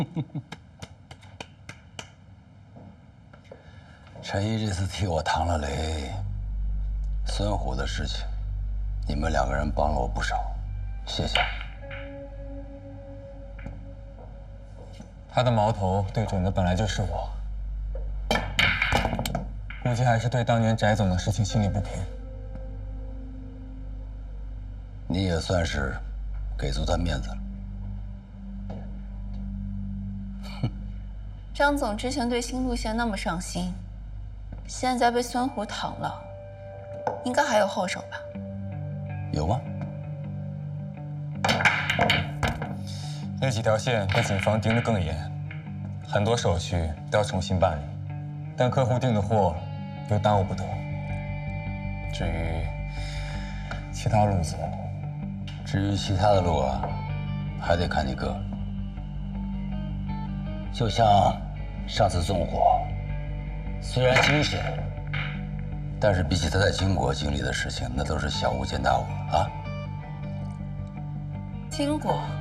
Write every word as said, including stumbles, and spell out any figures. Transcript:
陈毅这次替我搪了雷，孙虎的事情，你们两个人帮了我不少，谢谢。 他的矛头对准的本来就是我，估计还是对当年翟总的事情心里不平。 你也算是给足他面子了。 张总之前对新路线那么上心，现在被孙虎搪了，应该还有后手吧？ 有吗？ 那几条线被警方盯得更严，很多手续都要重新办理，但客户订的货又耽误不得。至于其他路子， 至于其他的路啊，还得看你哥。就像上次纵火，虽然惊险，但是比起他在金国经历的事情，那都是小巫见大巫了啊。 金国。